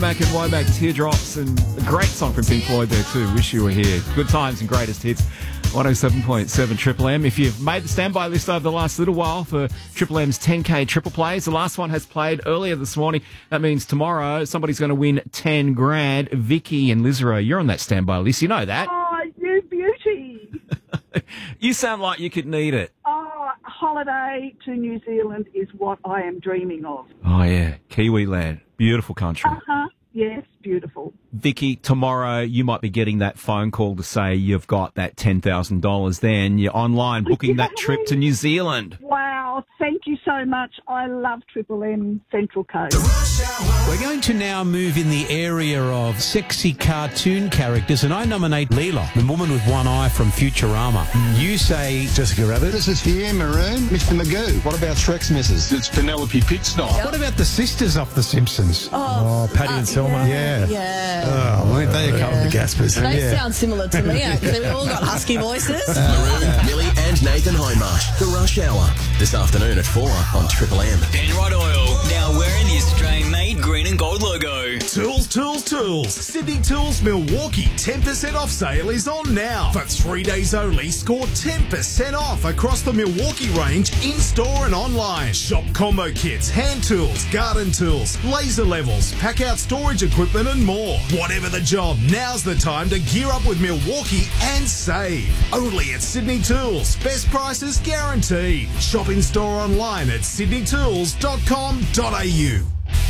Back and Womack, Teardrops, and a great song from Pink Floyd there too. Wish You Were Here. Good times and greatest hits. 107.7 Triple M. If you've made the standby list over the last little while for Triple M's 10K triple plays, the last one has played earlier this morning. That means tomorrow somebody's going to win 10 grand. Vicky and Lizero, you're on that standby list. You know that. Oh, you beauty. You sound like you could need it. Oh, a holiday to New Zealand is what I am dreaming of. Oh, yeah. Kiwi land. Beautiful country. Uh-huh. Yes, beautiful. Vicky, tomorrow you might be getting that phone call to say you've got that $10,000 then. You're online booking that trip to New Zealand. Wow, thank you so much. I love Triple M Central Coast. We're going to now move in the area of sexy cartoon characters, and I nominate Leela, the woman with one eye from Futurama. You say Jessica Rabbit. This is here, Maroon. Mr. Magoo. What about Shrek's missus? It's Penelope Pitstop. What about the sisters off The Simpsons? Oh, Patty and Selma. Yeah. Oh, weren't they a couple of Gaspers? They sound similar to me, actually. We've all got husky voices. Maroon, Millie and Nathan Hindmarsh. The Rush Hour. This afternoon at 4 on Triple M. Penrod Oil, now wearing the Australian-made green and gold logo. Tools, tools, tools. Sydney Tools Milwaukee 10% off sale is on now. For 3 days only, score 10% off across the Milwaukee range in-store and online. Shop combo kits, hand tools, garden tools, laser levels, pack-out storage equipment and more. Whatever the job, now's the time to gear up with Milwaukee and save. Only at Sydney Tools. Best prices guaranteed. Shop in-store online at sydneytools.com.au.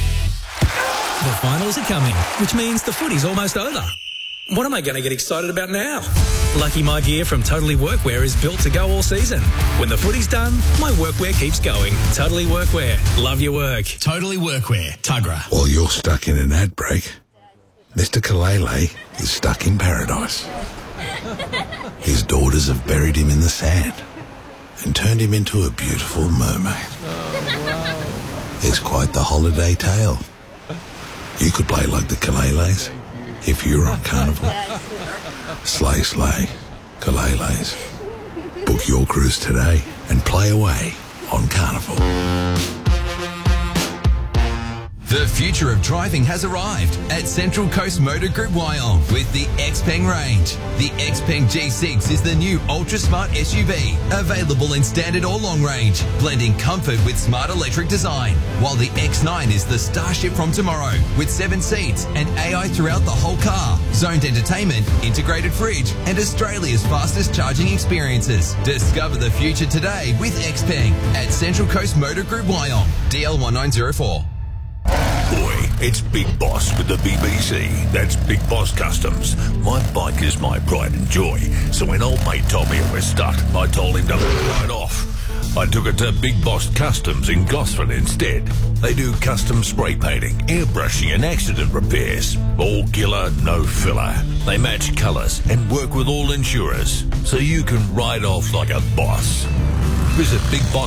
The finals are coming, which means the footy's almost over. What am I going to get excited about now? Lucky My Gear from Totally Workwear is built to go all season. When the footy's done, my workwear keeps going. Totally Workwear. Love your work. Totally Workwear. Tuggerah. While you're stuck in an ad break, Mr. Kalele is stuck in paradise. His daughters have buried him in the sand and turned him into a beautiful mermaid. It's quite the holiday tale. You could play like the Kaleles if you're on Carnival. Slay, slay, Kaleles. Book your cruise today and play away on Carnival. The future of driving has arrived at Central Coast Motor Group Wyong with the Xpeng range. The Xpeng G6 is the new ultra-smart SUV, available in standard or long range, blending comfort with smart electric design, while the X9 is the starship from tomorrow with 7 seats and AI throughout the whole car, zoned entertainment, integrated fridge, and Australia's fastest charging experiences. Discover the future today with Xpeng at Central Coast Motor Group Wyong, DL1904. Boy, it's Big Boss with the BBC. That's Big Boss Customs. My bike is my pride and joy. So when old mate told me it was stuck, I told him to ride off. I took it to Big Boss Customs in Gosford instead. They do custom spray painting, airbrushing and accident repairs. All killer, no filler. They match colours and work with all insurers. So you can ride off like a boss. Visit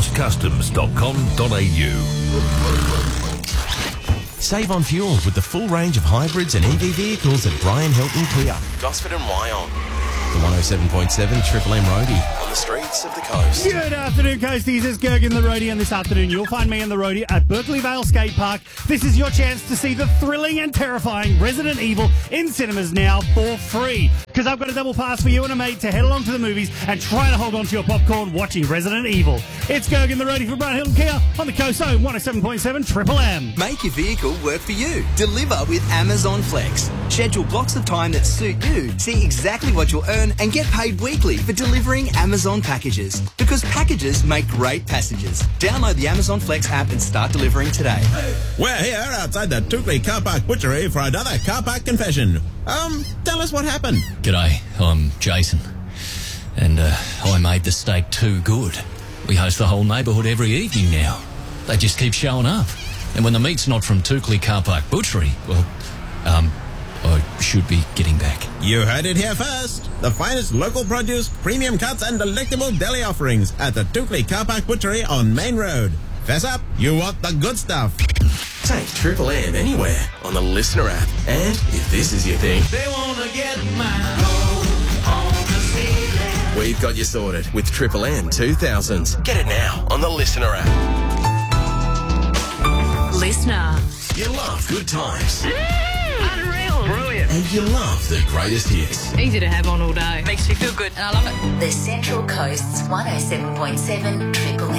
bigboscustoms.com.au. Save on fuel with the full range of hybrids and EV vehicles at Brian Hilton Kia, Gosford and Wyong. The 107.7 Triple M Roadie on the streets of the coast. Good afternoon, Coasties. It's Gergen the Roadie, and this afternoon you'll find me and the Roadie at Berkeley Vale Skate Park. This is your chance to see the thrilling and terrifying Resident Evil in cinemas now for free. Because I've got a double pass for you and a mate to head along to the movies and try to hold on to your popcorn watching Resident Evil. It's Gergen the Roadie from Brian Hilton Kia on the Coast Zone 107.7 Triple M. Make your vehicle work for you. Deliver with Amazon Flex. Schedule blocks of time that suit you. See exactly what you'll earn and get paid weekly for delivering Amazon packages. Because packages make great passengers. Download the Amazon Flex app and start delivering today. We're here outside the Tukley Car Park Butchery for another car park confession. Tell us what happened. G'day, I'm Jason. And I made the steak too good. We host the whole neighbourhood every evening now. They just keep showing up. And when the meat's not from Tukley Car Park Butchery, well, I should be getting back. You heard it here first. The finest local produce, premium cuts and delectable deli offerings at the Tukley Car Park Butchery on Main Road. Fess up, you want the good stuff. Take Triple M anywhere on the Listener app. And if this is your thing, They wanna get my gold on the ceiling. we've got you sorted with Triple M 2000s. Get it now on the Listener app. Listener. You love good times. and you love the greatest hits. Easy to have on all day. Makes me feel good, and I love it. The Central Coast's 107.7 Triple